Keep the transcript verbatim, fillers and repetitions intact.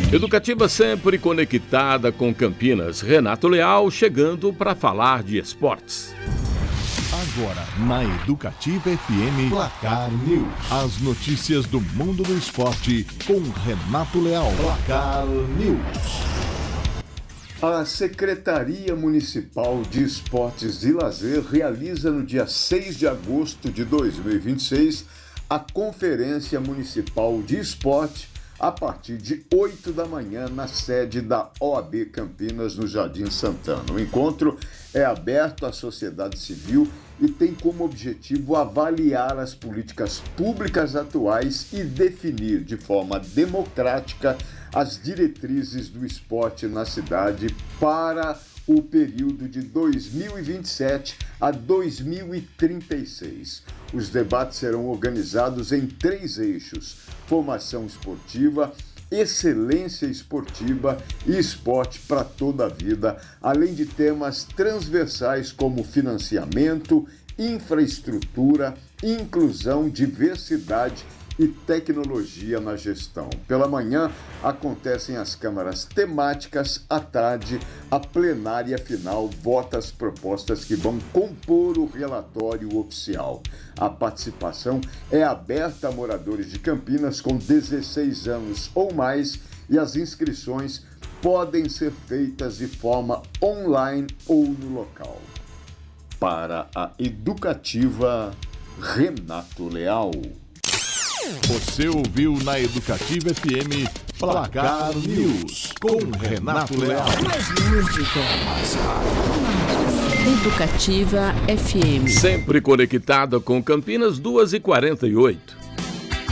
Educativa sempre conectada com Campinas. Renato Leal chegando para falar de esportes. Agora, na Educativa F M, Placar News. As notícias do mundo do esporte com Renato Leal. Placar News. A Secretaria Municipal de Esportes e Lazer realiza no dia seis de agosto de dois mil e vinte e seis a Conferência Municipal de Esporte a partir de oito da manhã na sede da O A B Campinas, no Jardim Santana. O encontro é aberto à sociedade civil e tem como objetivo avaliar as políticas públicas atuais e definir de forma democrática as diretrizes do esporte na cidade para o período de dois mil e vinte e sete a dois mil e trinta e seis. Os debates serão organizados em três eixos: formação esportiva, excelência esportiva e esporte para toda a vida, além de temas transversais como financiamento, infraestrutura, inclusão, diversidade e tecnologia na gestão. Pela manhã, acontecem as câmaras temáticas, à tarde, a plenária final vota as propostas que vão compor o relatório oficial. A participação é aberta a moradores de Campinas com dezesseis anos ou mais e as inscrições podem ser feitas de forma online ou no local. Para a Educativa, Renato Leal. Você ouviu na Educativa F M Placar News com Renato Leal. Mais música, mais rápido. Educativa F M. Sempre conectada com Campinas, duas e quarenta e oito.